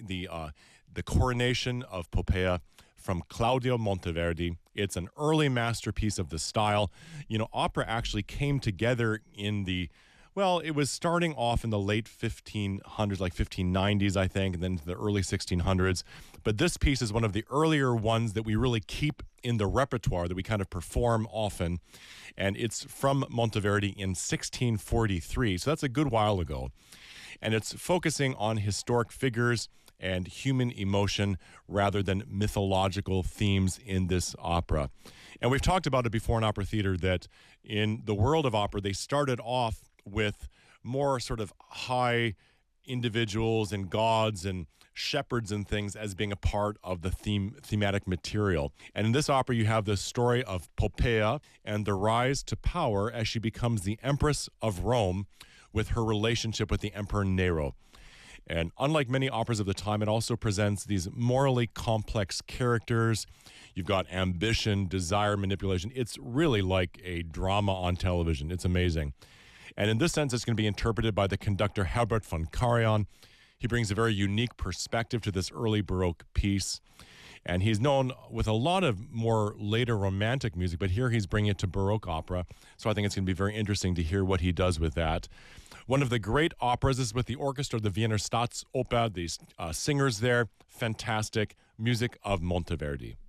the coronation of Poppea from Claudio Monteverdi. It's an early masterpiece of the style. You know, opera actually came together in the, well, it was starting off in the late 1500s, like 1590s, I think, and then the early 1600s. But this piece is one of the earlier ones that we really keep in the repertoire, that we kind of perform often. And it's from Monteverdi in 1643. So that's a good while ago. And it's focusing on historic figures and human emotion rather than mythological themes in this opera. And we've talked about it before in opera theater that in the world of opera, they started off with more sort of high individuals and gods and shepherds and things as being a part of the thematic material. And in this opera, you have the story of Poppea and the rise to power as she becomes the Empress of Rome with her relationship with the Emperor Nero. And unlike many operas of the time, it also presents these morally complex characters. You've got ambition, desire, manipulation. It's really like a drama on television. It's amazing. And in this sense, it's going to be interpreted by the conductor Herbert von Karajan. He brings a very unique perspective to this early Baroque piece. And he's known with a lot of more later romantic music, but here he's bringing it to Baroque opera. So I think it's going to be very interesting to hear what he does with that. One of the great operas is with the orchestra, the Wiener Staatsoper, these singers there, fantastic music of Monteverdi.